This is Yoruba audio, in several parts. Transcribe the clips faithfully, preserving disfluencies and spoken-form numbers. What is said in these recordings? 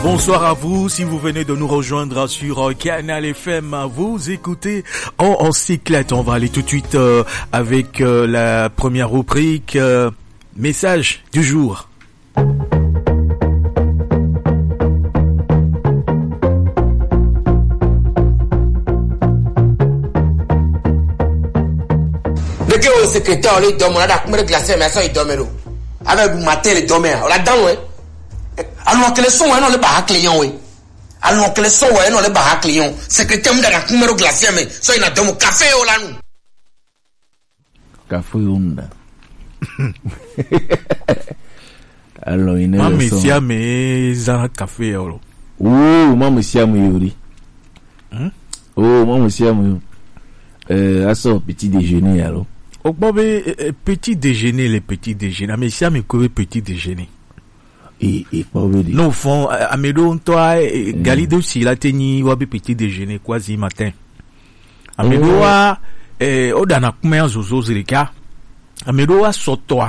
Bonsoir à vous, si vous venez de nous rejoindre sur Canal F M, vous écoutez, on, on s'éclate, on va aller tout de suite euh, avec euh, la première rubrique, euh, message du jour. Le gars au secrétaire, il dorme, on a combien de glaciers, mais ça il dorme. Avec le matin, il dorme, on l'a dans, ouais. Alors que les sons, non, les barres clients, oui. Alors que les sons, non, les barres clients. Secrétaire, on a combien de glaciers, mais ça il a dormi café, oh là, nous. Café, on a. Alors, il y a un monsieur, mais ils ont un café, alors. Oh, moi, monsieur, mais oh, moi, monsieur, mais euh, à son petit déjeuner, alors. Oh, bon, mais, petit déjeuner, les petits déjeuners. Mais ça, mais quoi, petit déjeuner? Et, et, pas vrai. Non, fond, Amédo, toi, Galido, si la teni, ou petit déjeuner, quoi, si matin. Amédo, eh, au dana, comment, zozo, zirika. Amédo, a sotoa.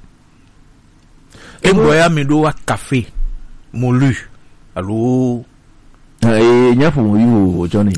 Et moi, Amédo, a café. Molu. Allô? Eh, il y a pour moi, Johnny.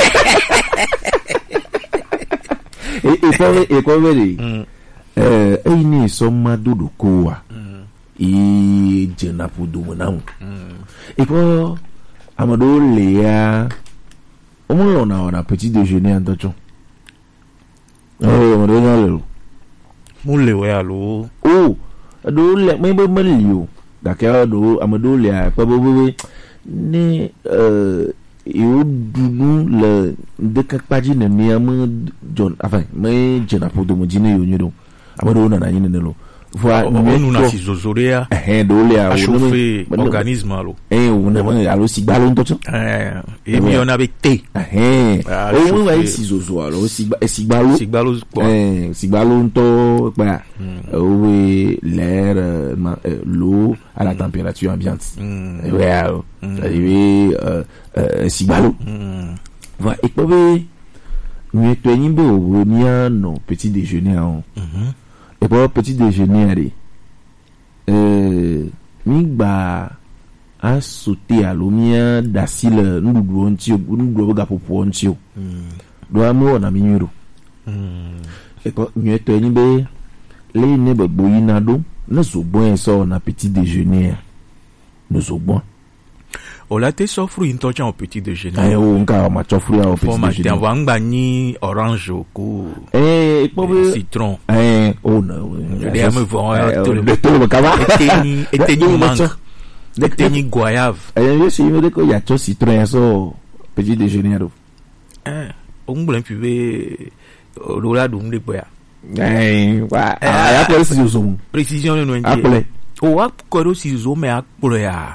Et, et quoi, et quoi, vrai? Euh, et il n'est somma dodo koa. Et jena pour domonam. Et quoi, Amado Léa, au moins on a un petit déjeuner en touchant. Oh, on est dans le. Moule, ouais, allô? Oh, do le, mais bon, mais lio. D'accord, do, Amado Léa, pas bon, né, euh, et au doudou, le, de kakpaji ne miam, John, enfin, mais jena pour domonjine, yo, yo, Amado na na yine nelo. Voilà, nous na si zozorea eh dole a chauffer organisme allo eh on a allo si ballon to eh et mi on avec thé eh on va si zozo allo si si ballon si ballon quoi eh si ballon to bah oui l'air l'eau à la température ambiante ouais arrivé euh si ballon voilà et puis mais toi ni beau ni non petit déjeuner en et pour petit déjeuner, euh, migba a sauté à l'omia d'acile, nous devons tio, nous devons gapo pour un tio. Doit mourir na minuro. Et quand nous étions libérés, les nébé boyinado, nous sommes bons ça na petit déjeuner. Nous sommes bons. On l'a été s'offre une torche au petit déjeuner. Eh, on a ma t'offre au petit déjeuner. On va en gagner orange au cou. Eh, citron. Eh, oh non. Je vais me voir tout le monde. Et t'es ni mangue. Et t'es ni goyave. Eh, je suis venu que y a tout citron ça petit déjeuner. Eh, on voulait puver au là d'où me dépoya. Eh, wa. Ah, après si zo. Précision le nom. Après. Oh, après si zo mais après ya.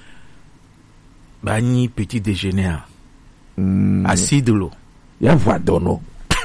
Bani petit déjeuner. Mm. Assis de l'eau. Y'a voix d'ono.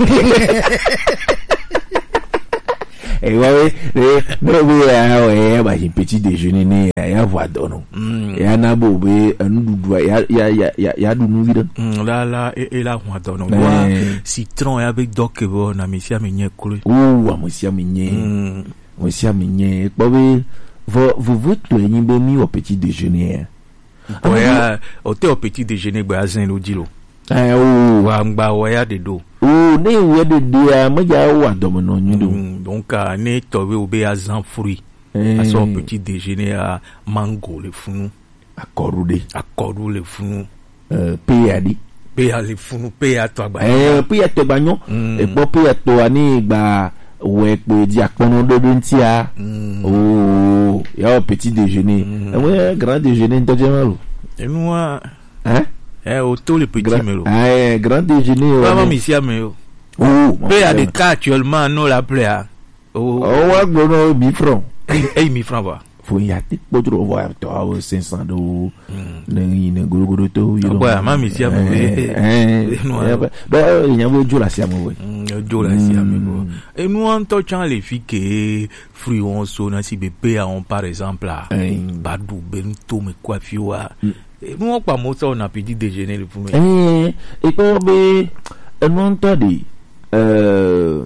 Et ouais, mais oui, ouais, bah, petit déjeuner, y'a voix d'ono. Y'a nabo, mais, un doudou, y'a, y'a, y'a, y'a, y'a du nouveau. Là, là, et là, voix d'ono. Citron, avec doc, bon, na, monsieur, migné, coulé. Ouh, monsieur, migné. Monsieur, migné. Bah, oui, vous, vous, vous, tu es mis au petit déjeuner. Ouais, au thé au petit déjeuner, bah, zin l'eau dit l'eau. Ah, oh, bah, ouais, des dos. Oh, né, ouais, de dia, mais y'a ou à domino, donc, à né, tombé au bé à zan fruit. À son petit déjeuner à mango, le fou. À corroudé. À corrou, le fou. Euh, paye à dit. Paye à le fou, paye à toi, bah. Eh, paye à toi, bagnon. Et pour paye à toi, né, bah, ouais, pour dire qu'on de dentia. Oh, il y a un petit déjeuner. Ouais, grand déjeuner, t'as déjà mal. Et moi, hein? Eh, auto le petit mélo. Ah, grand déjeuner. Maman, monsieur, mélo. Oh, mais il y a des cas actuellement, non, la plaie. Oh, ouais, bon, mi francs. Eh, mi francs, va. Faut y aller, pour trouver, voir, toi, cinq cents dollars. N'en, n'en, gros, gros, tout. Ouais, maman, monsieur, mélo. Ben, il y a un jour là, c'est à moi, ouais. Jour là, c'est à moi. Et nous, en touchant les filles qui, fruits, on sonne, si bébé, on, par exemple, là, badou, bento, mais quoi, fioua. Et nous, on pas ça, on a petit déjeuner le premier. Eh, et puis, ben, non, t'as dit, euh,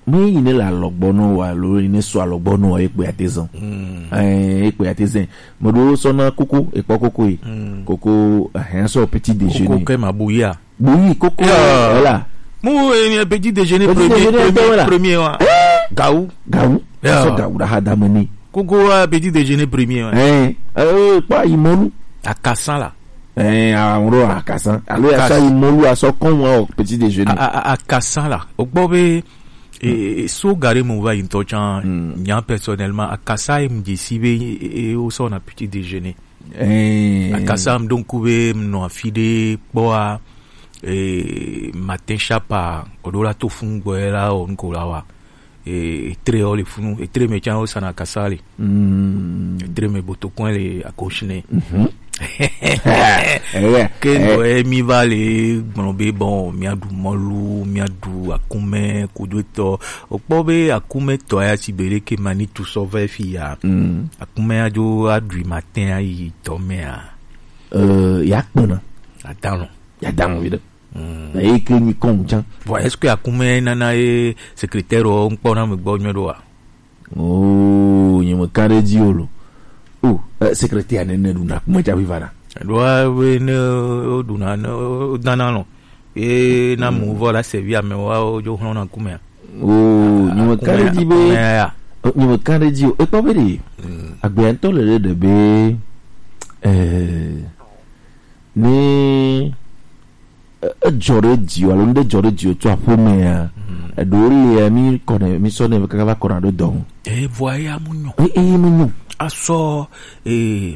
mais il est là logbono wa lo il est soit logbono e pe atezan eh e pe atezan mo do so na koko e po koko yi koko hein so petit déjeuner koko ma bouillia oui koko voilà mo e petit déjeuner premier premier wa gaou gaou so gaou da hada mani koko petit déjeuner premier eh euh pas imonu akassan là eh on ro akassan alors ça imonu aso kon wa petit déjeuner akassan là ogbobe et so gare mo va into chan nya personnellement akassa me disibe et au son a petit déjeuner eh akassa me donc couver no afide boa et matin chapa odola to fungo era on ko lawa et très ole funu et très me chan o sana kasali mm très me boto coin les akoshine que eh mi vale monobe bon mi adu molu mi adu akume kuduto okpobe akume to ya sibere ke mani tout sauver fia akume ajo adu matin ayi to me a euh yakpona atano ya dan vide na eke ni konjan bon est-ce que akume nana e secrétaire on pona me gbo nyodo wa oh nyimo kare diolo oh secrétaire nene duna kuma ja vivana doa we ne duna no dana no e na mu vola servia me wa ojo hono kuma oh nyimo kare dibe nyimo kare dio e pa veri agbe anto le de be eh ni e jore dio alonde jore dio to apome ya e do le mi kone mi so ne ka va kona do don e voya munyo e e munyo aso e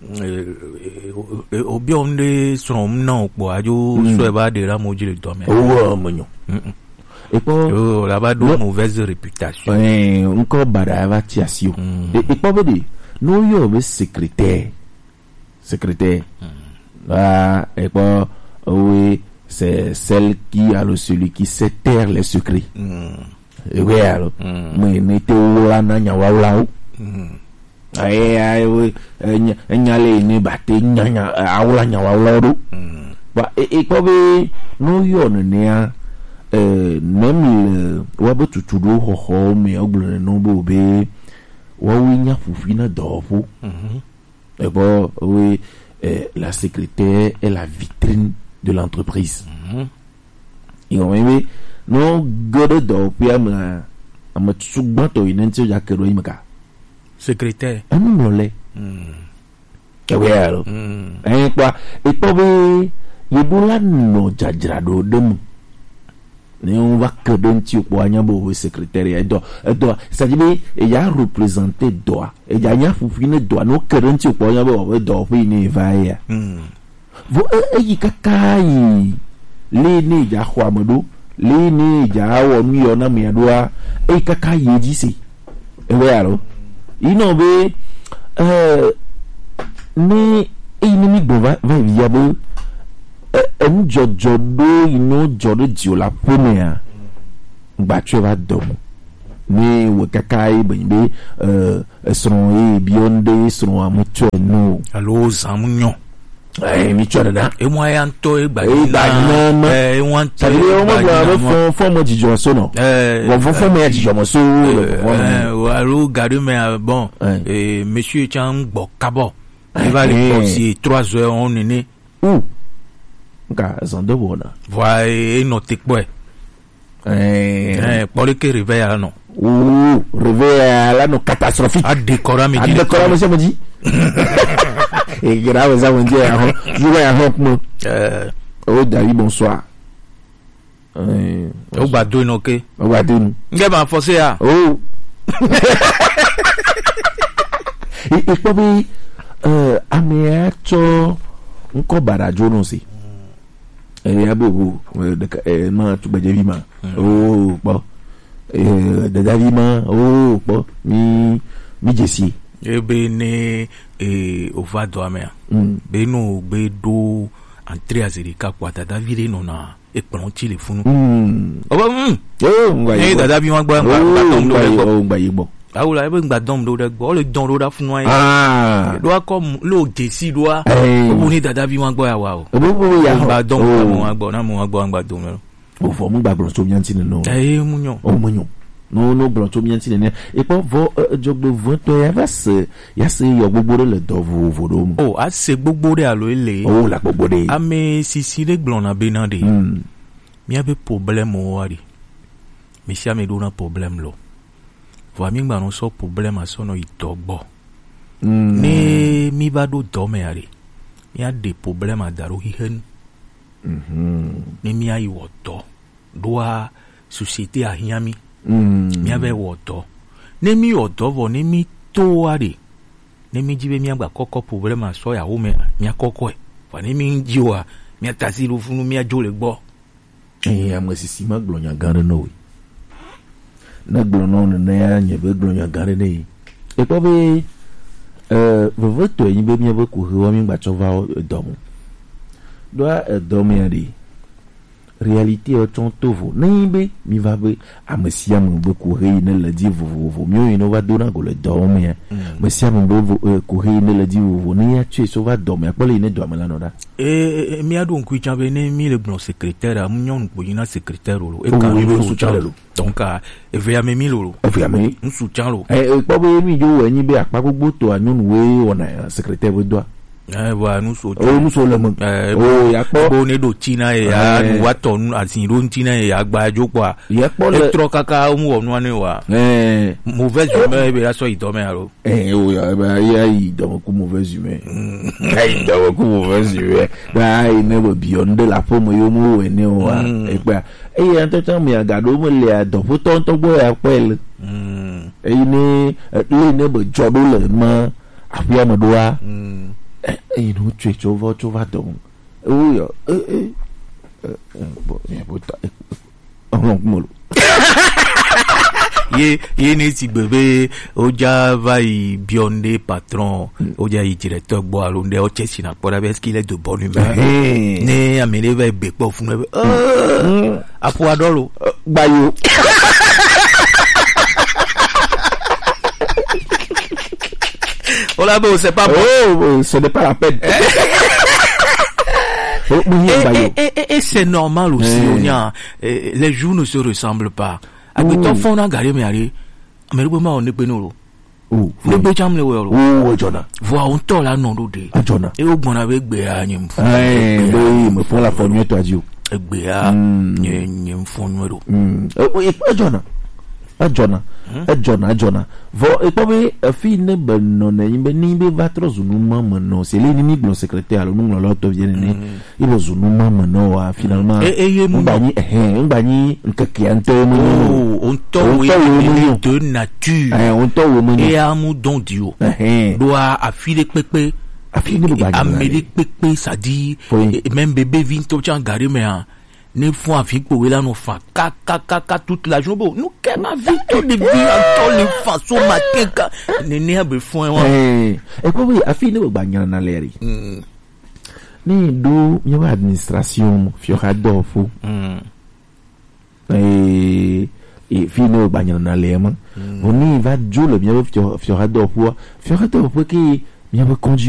obi onde son na opo ajo so e ba de ra mo jile do me o munyo e po o la ba do mauvaise réputation eh nko bada va ti asio e po be de no yo be secrétaire secrétaire ah et pas oui c'est celle qui a le celui qui sait taire les secrets et oui alors mais n'était là na nya wa la ai ai oui nya le ni batte nya nya awla nya wa la do ba et pas be no yo ne ya euh même le wa betu tudo ho ho me oglo no bo be wa wi nya fufi na do fu et pas oui Euh, la secrétaire est la vitrine de l'entreprise. Et on met non gode do pia ma ama tsubato inentio ya kero imaka. Secrétaire. Amu lole. Mm. Ewe alo. Eh kwa e pobe yebula no jajrado dem. Ne on va que d'un tio pour anya bo secrétaire et do do ça dit il y a représenté doa et il y a nya fufine doa no que d'un tio pour anya bo do fi ni va ya vo e kakai le ni ja kwa modo le ni ja wo mi ona mi adoa e kakai ji si e we alo ino be euh ni e ni mi bo va va via bo en jojo do ino jore dio la pomea ba cheva dom ni we kakai benbe euh son e bionde son amucho no allo zamunyo eh mi chora da e mo ya nto e gba e ba na eh won te o mo gba fo fo mo jijo so no eh wo fo fo mo ya jijo mo so eh allo gari me bon eh monsieur Chang gbo kabo il va les passer trois heures on est où nga zande bona voye note quoi eh eh pour le que réveil là non ou réveil là non catastrophique a décorer me dit décorer monsieur me dit et grave ça me dit je vais à hop no euh oh Dari bonsoir eh o ba do no ke o ba do nge ba forcer ah oh et et puis euh ameacho nko barajo no si eh abo eh ma tu bajevi ma oh bo eh dadavi ma oh bo mi mi jesi e be ne e o va do amea be no be do entrer azerika kwa dadavi no na e pronti le funu oh ba mm oh ngba dadavi wa gba gba tom do le gba yibo awula e be gba dom do le gbo le don do da funu ai ah do comme lo jesi do a o ni dadavi wa gba wa o bo ya gba dom mo wa gbo na mo wa gbo gba dom o fo mu gba gbo so mi anti no eh munyo o munyo no no blanc to bien tine et pas vo jog de vingt ya va se ya se yo gbogbo le do vo vo do oh a se gbogbo de alo ele oh la gbogbo de a me si si de blanc na benande mm mi ave problème o ari mi si ame do na problème lo vo mi gba no so problème a so no itogbo mm ne mi ba do do me ari mi a de problème a daro hihen mhm ne mi ai woto do a société a hiami mm mi ave woto ne mi odo vo ne mi to ari ne mi jibe mi agba koko problème a so ya wo me mi akoko e fa ne mi jiwa mi atasi lo funu mi ajo le gbo eh am si si ma glonya gare no na glono na ya nye be glonya gare ne e ko be euh vo to yin be mi be ku ho mi gba cho va do mo do a do me ari réalité o ton tovo nimbe mi va be amesia mo be ku re ne le di vo vo mio ino va dona go le do me mesia mo be ku re ne le di vo ne ya tu so va do me pa le ne do me la no da e mi adu ku chambe ne mi le blon secrétaire a munyon ko yina secrétaire lo e ka ka mi mi so so chalo donc a e ve ya me mi lo e fi ame un so chalo eh e po be mi jo yin be apa gbogbo to anyun we ona secrétaire we do eh wa nu so o nu so le mo eh o ya po bo ne do china e ya nu wa to nu asin ro china e ya gba jo po ya po e le tro kaka mu onu ani wa eh mauvaise humeur be la so ito me aro eh o ya ba ya yi do ko mauvaise humeur ai do ko mauvaise humeur ba ai never beyond la pomme yo mu we ne wa e pa e ya to tan mi agado mo le ado po ton to gbo ya pel mm e ni le ne bo job le ma afia mo do a mm e no tue cho vo cho va do o yo eh eh bo ya bo ta on mo ye ye ne ti bebe o ja vai bionde patron o ja i directeur bo alonde o chesi na pora parce qu'il est de bonne humeur ne amene va be po fun euh apo adolo bayo on la bo c'est pas bon oh ce n'est pas la peine oh et, et, et, et c'est normal aussi on y a les jours ne se ressemblent pas agbeto fon na gare me are amerugo ma on ne pe no oh ne be cham le wo oh jona vo on to la no do de jona e o gbon na be gbe anyim fu eh do me font la formule toi dio egbe a nye nye fon no do mm e jona a jona a jona jona vo e pobe fi ne benno ne imbe ni be vatro zunu mama no c'est les ni blon secrétaire lo nous lo to vienne ne i bo zunu mama no a finalement e e mu bani eh on bani nkaki anto mu on to we de nature eh on to we mu et amu don dio eh doit affile pepe affile bu bani ameli pepe ça dit même bébé vient to chan gare me a ne font avec pour là nous fa ka ka ka ka toute la journée nous qu'elle a vu tout de vie en les façon matin ne ne be font eh et quoi oui affile bu bani na leri ni do mi administration fiorado fo eh et fino bagna na lema oni va giù le mio fiorado fo fiorado fo che mi aveva conduit